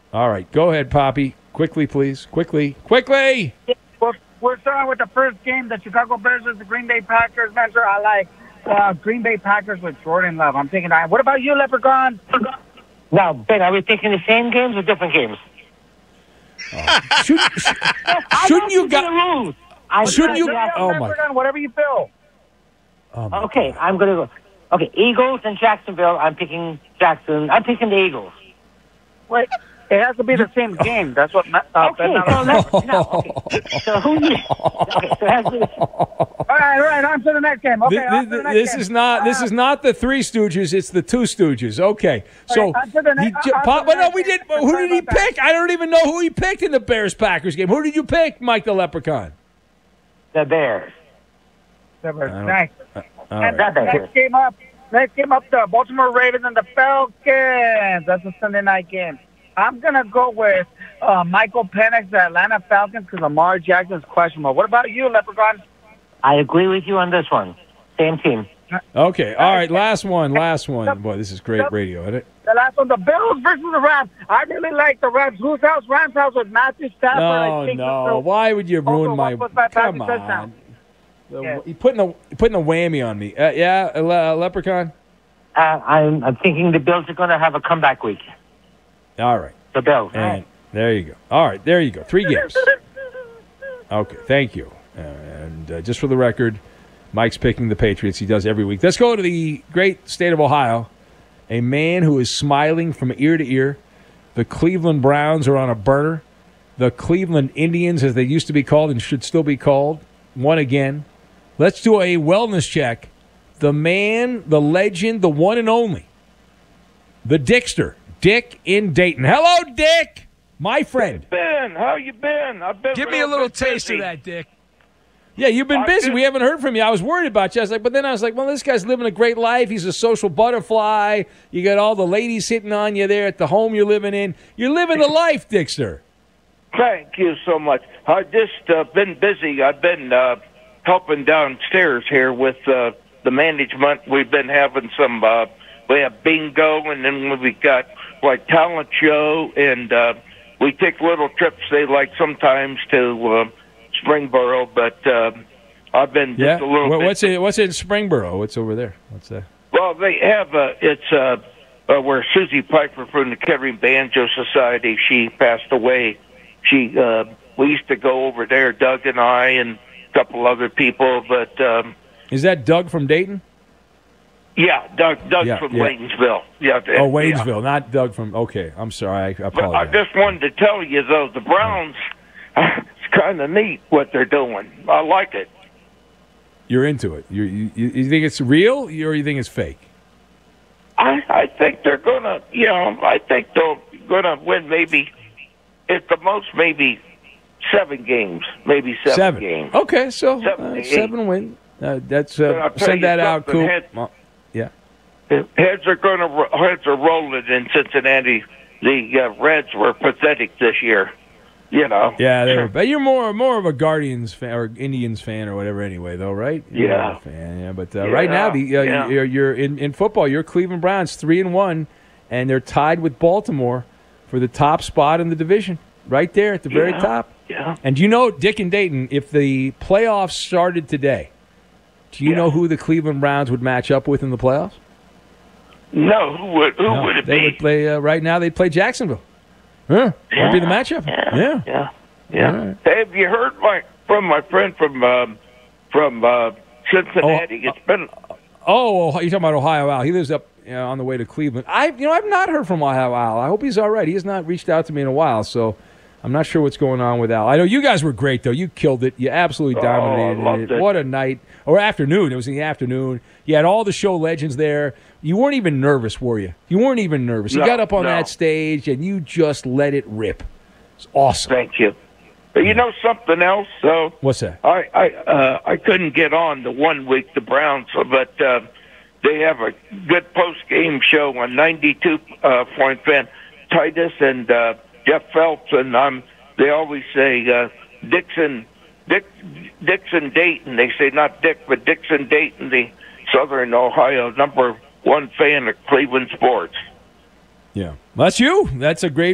All right, go ahead, Poppy. Quickly, please. Quickly. We're starting with the first game, the Chicago Bears versus the Green Bay Packers. Man, sir, I like Green Bay Packers with Jordan Love. I'm thinking that. What about you, Leprechaun? Now, Ben, are we taking the same games or different games? Shouldn't you got? Shouldn't you? Oh my! Whatever you feel. Okay, I'm gonna go. Okay, Eagles and Jacksonville. I'm picking Jackson. I'm picking the Eagles. Wait, it has to be the same game. That's what. Okay, so who? Okay, so it has to be. All right. On to the next game. Okay, this is not the Three Stooges. It's the Two Stooges. Okay, so we did. Who did he pick? I don't even know who he picked in the Bears-Packers game. Who did you pick, Mike the Leprechaun? The Bears. Nice. Next game up, the Baltimore Ravens and the Falcons. That's a Sunday night game. I'm going to go with Michael Penix, the Atlanta Falcons, because Lamar Jackson's questionable. What about you, Leprechaun? I agree with you on this one. Same team. Okay. All right. Last one. Boy, this is great radio, isn't it? The last one, the Bills versus the Rams. I really like the Rams. Whose house? Rams house with Matthew Stafford. No. Why would you ruin my? Come on. You're putting the whammy on me. Leprechaun. I'm thinking the Bills are going to have a comeback week. All right. The Bills. And there you go. All right. There you go. 3 games. Okay. Thank you. And just for the record, Mike's picking the Patriots. He does every week. Let's go to the great state of Ohio. A man who is smiling from ear to ear. The Cleveland Browns are on a burner. The Cleveland Indians, as they used to be called and should still be called, won again. Let's do a wellness check. The man, the legend, the one and only, the Dickster, Dick in Dayton. Hello, Dick, my friend. Ben, how you been? I've been. Give me a little taste of that, Dick. Yeah, you've been busy. We haven't heard from you. I was worried about you. But then I was like, well, this guy's living a great life. He's a social butterfly. You got all the ladies hitting on you there at the home you're living in. You're living the life, Dickster. Thank you so much. I've just been busy. I've been helping downstairs here with the management. We've been having some. We have bingo, and then we got like talent show, and we take little trips. They like sometimes to Springboro, but I've been just a little. What's in Springboro? What's over there? What's that? Well, they have it's where Susie Piper from the Kettering Banjo Society. She passed away. We used to go over there, Doug and I, and a couple other people. But is that Doug from Dayton? Yeah, Doug from Waynesville. Yeah. Waynesville, not Doug from. Okay, I'm sorry. I apologize. But I just wanted to tell you though, the Browns. It's kind of neat what they're doing. I like it. You're into it. You think it's real, or you think it's fake? I think they're gonna. I think they're gonna win. Maybe at the most, maybe 7 games. Maybe seven games. Okay, so 7 wins. That's send that out, cool. Yeah. Heads are rolling in Cincinnati. The Reds were pathetic this year. Yeah, they were. But you're more of a Guardians fan or Indians fan or whatever, anyway, though, right? Yeah. Fan, yeah. But right now, you're in football. You're Cleveland Browns 3-1, and they're tied with Baltimore for the top spot in the division, right there at the very top. Yeah. And do you know, Dick and Dayton, if the playoffs started today, do you know who the Cleveland Browns would match up with in the playoffs? No, who would it be? They would play right now. They'd play Jacksonville. That'd be the matchup. Yeah. Right. Hey, have you heard from my friend from Cincinnati? It's been. Oh, you're talking about Ohio Al. He lives up on the way to Cleveland. I've not heard from Ohio Al. I hope he's all right. He has not reached out to me in a while, so I'm not sure what's going on with Al. I know you guys were great, though. You killed it. You absolutely dominated it. What a night. Or afternoon. It was in the afternoon. You had all the show legends there. You weren't even nervous, were you? You weren't even nervous. You got up on that stage, and you just let it rip. It's awesome. Thank you. But you know something else? So what's that? I couldn't get on the 1 week, the Browns, but they have a good post-game show on 92 Point Fan. Titus and Jeff Phelps, and they always say Dixon Dayton. They say not Dick, but Dixon Dayton, the Southern Ohio #1 fan of Cleveland sports. Yeah. That's you. That's a great